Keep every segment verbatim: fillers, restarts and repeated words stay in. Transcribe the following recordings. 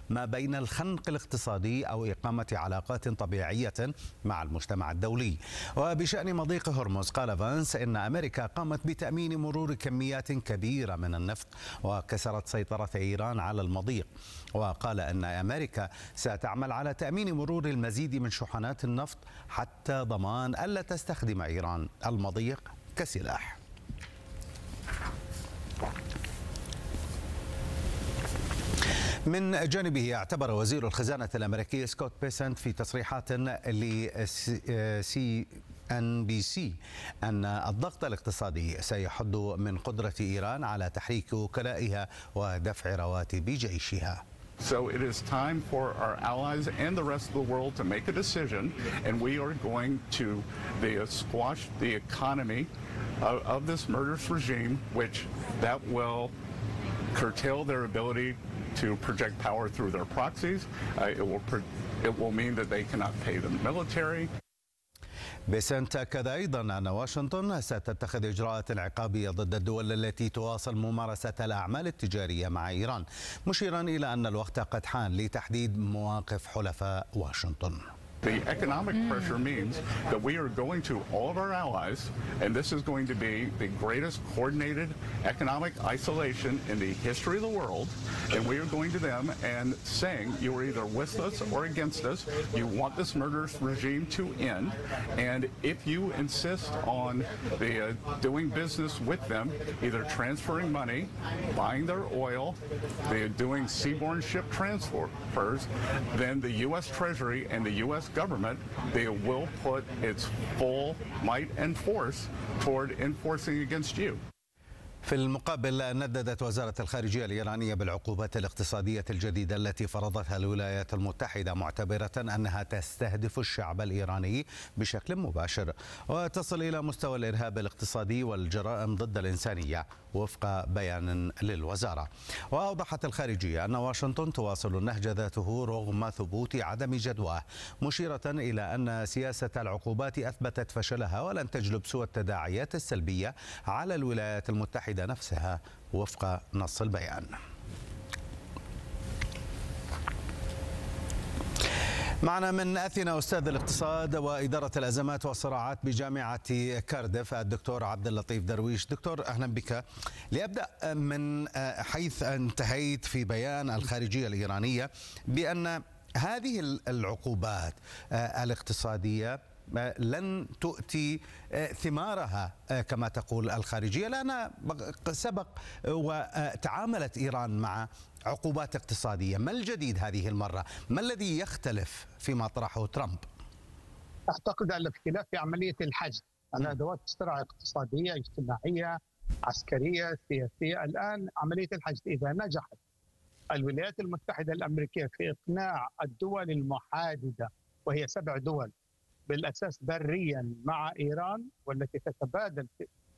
ما بين الخنق الاقتصادي أو إقامة علاقات طبيعية مع المجتمع الدولي. وبشأن مضيق هرمز قال فانس إن أمريكا قامت بتأمين مرور كميات كبيرة من النفط وكسرت سيطرة إيران على المضيق. وقال أن أمريكا ستعمل على تأمين مرور المزيد من شحنات النفط حتى ضمان ألا تستخدم إيران المضيق كسلاح. من جانبه اعتبر وزير الخزانة الأمريكي سكوت بيسنت في تصريحات لسي ان بي سي أن الضغط الاقتصادي سيحد من قدرة إيران على تحريك وكلائها ودفع رواتب جيشها. So it is time for our allies and the rest of the world to make a decision, and we are going to the, uh, squash the economy of, of this murderous regime, which that will curtail their ability to project power through their proxies. Uh, it will it will mean that they cannot pay the military. بيسنت أكد أيضا أن واشنطن ستتخذ إجراءات عقابية ضد الدول التي تواصل ممارسة الأعمال التجارية مع إيران، مشيرا إلى أن الوقت قد حان لتحديد مواقف حلفاء واشنطن. The economic pressure means that we are going to all of our allies, and this is going to be the greatest coordinated economic isolation in the history of the world, and we are going to them and saying you are either with us or against us, you want this murderous regime to end, and if you insist on the, uh, doing business with them, either transferring money, buying their oil, they're doing seaborne ship transfers, then the U S Treasury and the U S government, they will put its full might and force toward enforcing against you. في المقابل نددت وزارة الخارجية الإيرانية بالعقوبات الاقتصادية الجديدة التي فرضتها الولايات المتحدة، معتبرة أنها تستهدف الشعب الإيراني بشكل مباشر وتصل إلى مستوى الإرهاب الاقتصادي والجرائم ضد الإنسانية وفق بيان للوزارة. وأوضحت الخارجية أن واشنطن تواصل النهج ذاته رغم ثبوت عدم جدواه، مشيرة إلى أن سياسة العقوبات أثبتت فشلها ولن تجلب سوى التداعيات السلبية على الولايات المتحدة نفسها وفق نص البيان. معنا من أثينا أستاذ الاقتصاد وإدارة الأزمات والصراعات بجامعة كارديف الدكتور عبد اللطيف درويش. دكتور أهلا بك. لأبدأ من حيث انتهيت في بيان الخارجية الإيرانية بأن هذه العقوبات الاقتصادية لن تؤتي ثمارها كما تقول الخارجية، لأن سبق وتعاملت إيران مع عقوبات اقتصادية. ما الجديد هذه المرة؟ ما الذي يختلف فيما طرحه ترامب؟ أعتقد الاختلاف في عملية الحجز على أدوات استرعاء اقتصادية اجتماعية عسكرية سياسية. الآن عملية الحجز إذا نجحت الولايات المتحدة الأمريكية في إقناع الدول المحاددة، وهي سبع دول بالأساس بريا مع إيران والتي تتبادل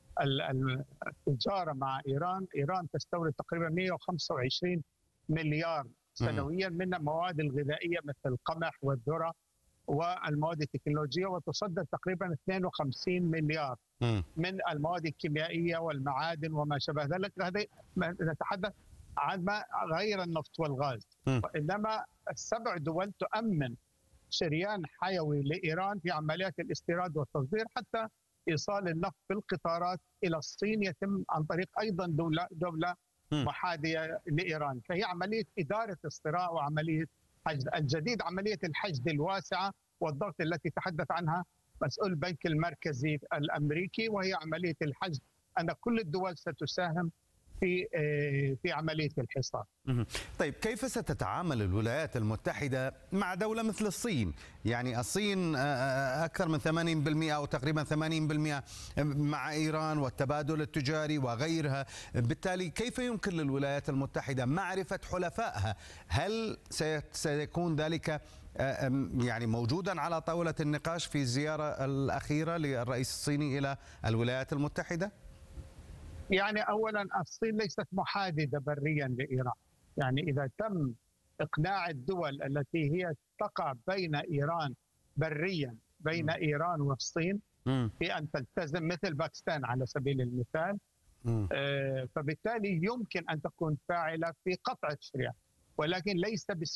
التجارة مع إيران. إيران تستورد تقريبا مئة وخمسة وعشرين مليار سنويا من المواد الغذائية مثل القمح والذرة والمواد التكنولوجية، وتصدر تقريبا اثنين وخمسين مليار من المواد الكيميائية والمعادن وما شابه ذلك. هذا نتحدث عن ما غير النفط والغاز، وإنما السبع دول تؤمن شريان حيوي لإيران في عمليات الاستيراد والتصدير، حتى إيصال النفط بالقطارات إلى الصين يتم عن طريق أيضا دولة دولة محاذية لإيران. فهي عملية إدارة الصراع وعملية حجز. الجديد عملية الحشد الواسعة والضغط التي تحدث عنها مسؤول البنك المركزي الأمريكي، وهي عملية الحجز أن كل الدول ستساهم في في عملية الحصار. طيب كيف ستتعامل الولايات المتحدة مع دولة مثل الصين؟ يعني الصين أكثر من ثمانين بالمئة أو تقريبا ثمانين بالمئة مع إيران والتبادل التجاري وغيرها، بالتالي كيف يمكن للولايات المتحدة معرفة حلفائها؟ هل سيكون ذلك يعني موجودا على طاولة النقاش في الزيارة الأخيرة للرئيس الصيني إلى الولايات المتحدة؟ يعني أولا الصين ليست محاددة بريا لإيران، يعني إذا تم إقناع الدول التي هي تقع بين إيران بريا بين إيران والصين في أن تلتزم مثل باكستان على سبيل المثال، فبالتالي يمكن أن تكون فاعلة في قطع الشريان، ولكن ليس